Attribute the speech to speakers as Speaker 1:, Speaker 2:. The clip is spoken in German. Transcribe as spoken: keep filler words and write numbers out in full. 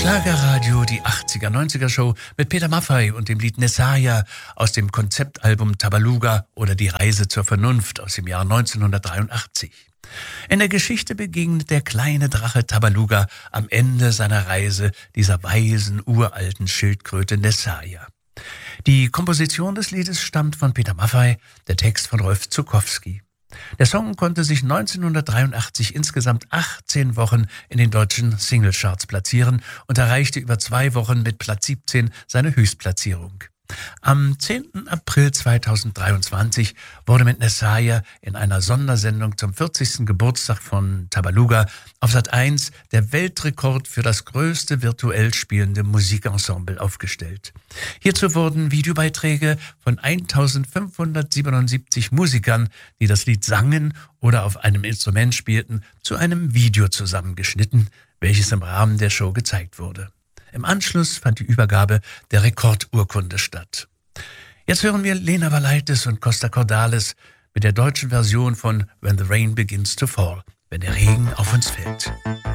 Speaker 1: Schlagerradio, die achtziger-neunziger-Show mit Peter Maffay und dem Lied Nessaya aus dem Konzeptalbum Tabaluga oder Die Reise zur Vernunft aus dem Jahr neunzehnhundertdreiundachtzig. In der Geschichte begegnet der kleine Drache Tabaluga am Ende seiner Reise dieser weisen, uralten Schildkröte Nessaya. Die Komposition des Liedes stammt von Peter Maffay, der Text von Rolf Zuckowski. Der Song konnte sich neunzehnhundertdreiundachtzig insgesamt achtzehn Wochen in den deutschen Singlecharts platzieren und erreichte über zwei Wochen mit Platz siebzehn seine Höchstplatzierung. Am zehnten April zweitausenddreiundzwanzig wurde mit Nessaya in einer Sondersendung zum vierzigsten Geburtstag von Tabaluga auf Sat eins der Weltrekord für das größte virtuell spielende Musikensemble aufgestellt. Hierzu wurden Videobeiträge von eintausendfünfhundertsiebenundsiebzig Musikern, die das Lied sangen oder auf einem Instrument spielten, zu einem Video zusammengeschnitten, welches im Rahmen der Show gezeigt wurde. Im Anschluss fand die Übergabe der Rekordurkunde statt. Jetzt hören wir Lena Valaitis und Costa Cordalis mit der deutschen Version von When the Rain Begins to Fall, wenn der Regen auf uns fällt.